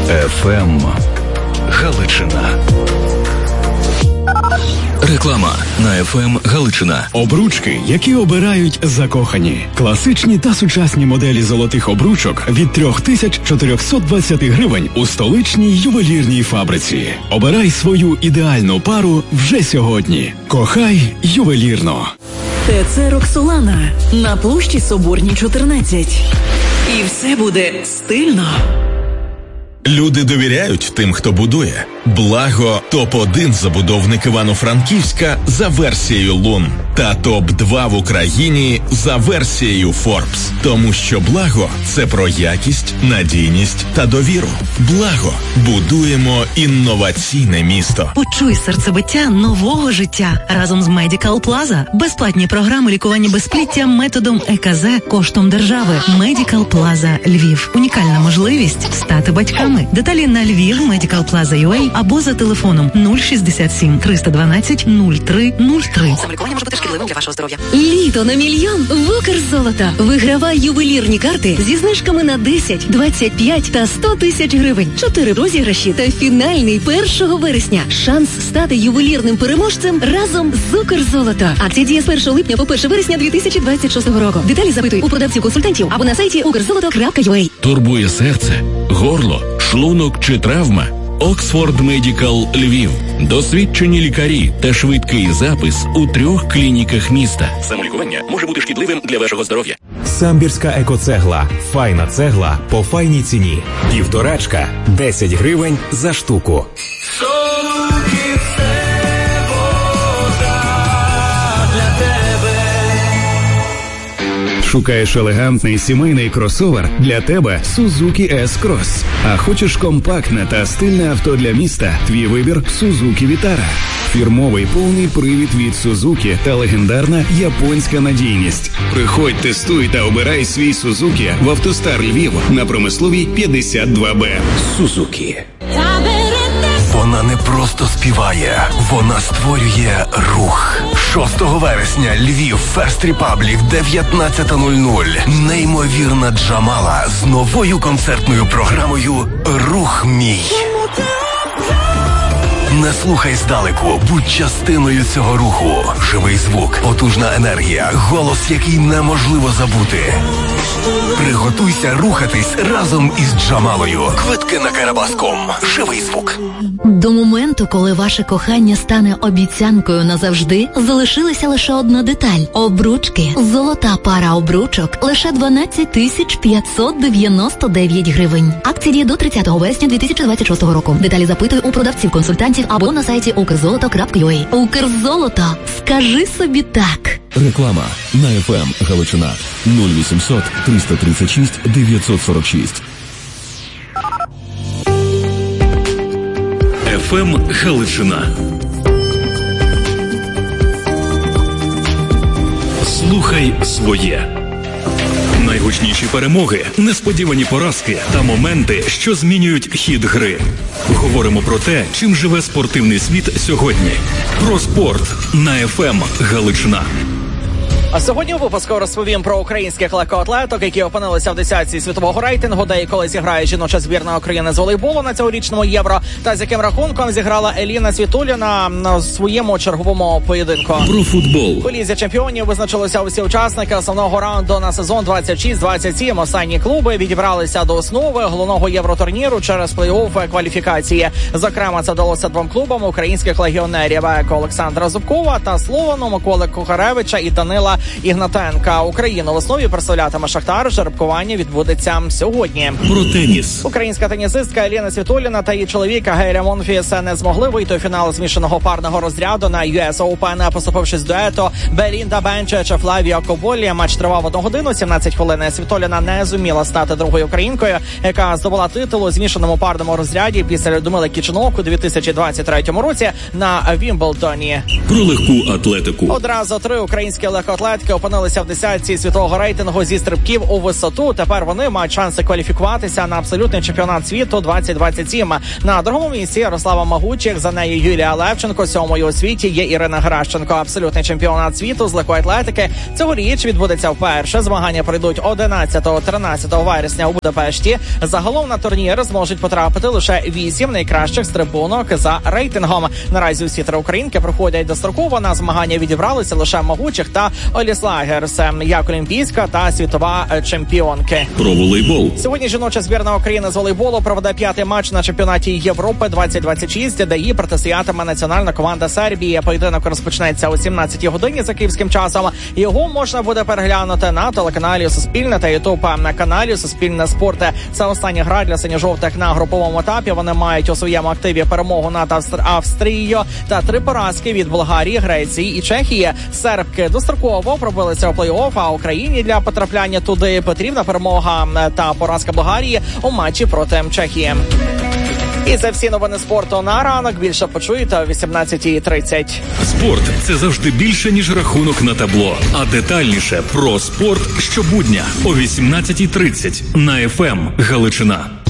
ФМ Галичина. Реклама на ФМ Галичина. Обручки, які обирають закохані. Класичні та сучасні моделі золотих обручок від 3420 гривень у столичній ювелірній фабриці. Обирай свою ідеальну пару вже сьогодні. Кохай ювелірно. ТЦ «Роксолана» на площі Соборній, 14. І все буде стильно. Люди довіряють тим, хто будує. Благо – топ-1 забудовник Івано-Франківська за версією Лун. Та топ-2 в Україні за версією Forbes. Тому що Благо – це про якість, надійність та довіру. Благо – будуємо інноваційне місто. Почуй серцебиття нового життя разом з Medical Plaza. Безплатні програми лікування безпліття методом ЕКЗ коштом держави. Medical Plaza Львів. Унікальна можливість стати батьками. Деталі на Львів Medical Plaza UA або за телефоном 067 312 0303. Самолікування може бути шкідливим для вашого здоров'я. Літо на мільйон в Укрзолото. Вигравай ювелірні карти зі знижками на 10, 25 та 100 тисяч гривень. 4 розіграші та фінальний 1 вересня. Шанс стати ювелірним переможцем разом з Укрзолото. Акція діє з 1 липня по 1 вересня 2026 року. Деталі запитуй у продавців-консультантів або на сайті ukrzoloto.ua. Турбує серце, горло, шлунок чи травма? Оксфорд Медикал Львів. Досвідчені лікарі та швидкий запис у 3 клініках міста. Самолікування може бути шкідливим для вашого здоров'я. Самбірська екоцегла. Файна цегла по файній ціні. Півторачка. 10 гривень за штуку. Шукаєш елегантний сімейний кросовер? Для тебе Suzuki S-Cross. А хочеш компактне та стильне авто для міста? Твій вибір Suzuki Vitara. Фірмовий повний привід від Suzuki та легендарна японська надійність. Приходь, тестуй та обирай свій Suzuki в Автостар Львів на Промисловій 52Б. Suzuki. Вона не просто співає, вона створює рух. 6 вересня Львів, First Republic, 19:00. Неймовірна Джамала з новою концертною програмою «Рух мій». Не слухай здалеку, будь частиною цього руху. Живий звук, потужна енергія, голос, який неможливо забути. Приготуйся рухатись разом із Джамалою. Квитки на Карабас.ком. Живий звук. До моменту, коли ваше кохання стане обіцянкою назавжди, залишилася лише одна деталь – обручки. Золота пара обручок – лише 12 599 гривень. Акція діє до 30 вересня 2026 року. Деталі запитуй у продавців-консультантів або на сайті ukrzoloto.ua. Укрзолото. Скажи собі так. Реклама на ФМ Галичина 0800 336 946. ФМ Галичина. Слухай своє. Найгучніші перемоги, несподівані поразки та моменти, що змінюють хід гри. Говоримо про те, чим живе спортивний світ сьогодні. Про спорт на ФМ Галичина. А сьогодні у випуску розповім про українських легкоатлеток, які опинилися в десятці світового рейтингу, де і коли зіграє жіноча збірна України з волейболу на цьогорічному Євро, та з яким рахунком зіграла Еліна Світуліна на своєму черговому поєдинку. Про футбол. У Лізі чемпіонів визначилися усі учасники основного раунду на сезон 26-27. Останні клуби відібралися до основи головного євротурніру через плей-офф кваліфікації. Зокрема, це вдалося 2 клубам українських легіонерів – Олександра Зубкова та Словану, Миколи Кухаревича і Данила Ігнатенка. Україну в основі представлятиме Шахтар. Жеребкування відбудеться сьогодні. Про теніс. Українська тенісистка Еліна Світуліна та її чоловік Гейря Монфіс не змогли вийти у фінал змішаного парного розряду на US Open, поступившись дуету Белінда Бенчич та Флавіо Коболі. Матч тривав 1 годину 17 хвилин. Світуліна не зуміла стати другою українкою, яка здобула титул у змішаному парному розряді після Людмили Кічнок у 2023 році на Вімблдоні. Про легку атлетику. Одразу 3 українські легкоатлети легкоатлетики опинилися в десятці світового рейтингу зі стрибків у висоту. Тепер вони мають шанси кваліфікуватися на абсолютний чемпіонат світу 2027. На другому місці Ярослава Магучих, за нею Юлія Левченко, сьомою у світі є Ірина Гращенко. Абсолютний чемпіонат світу з легкоатлетики цьогоріч відбудеться вперше. Змагання пройдуть 11-13 вересня у Будапешті. Загалом на турнір зможуть потрапити лише 8 найкращих стрибунок за рейтингом. Наразі усі 3 українки проходять достроково. На змагання відібралися лише Магучих та Оліс Лагерс, як олімпійська та світова чемпіонки. Про волейбол. Сьогодні жіноча збірна України з волейболу проведе 5-й матч на чемпіонаті Європи 2026, де її протистоятиме національна команда Сербії. Поєдинок розпочнеться о 17 годині за київським часом. Його можна буде переглянути на телеканалі Суспільне та Ютуб на каналі Суспільне Спорт. Це остання гра для синьо-жовтих на груповому етапі. Вони мають у своєму активі перемогу над Австрією та 3 поразки від Болгарії, Греції і Чехії. Сербки достроково пробилися у плей-офф, а Україні для потрапляння туди потрібна перемога та поразка Болгарії у матчі проти Чехії. І це всі новини спорту на ранок. Більше почуєте о 18:30. Спорт – це завжди більше, ніж рахунок на табло. А детальніше про спорт щобудня о 18:30 на FM Галичина.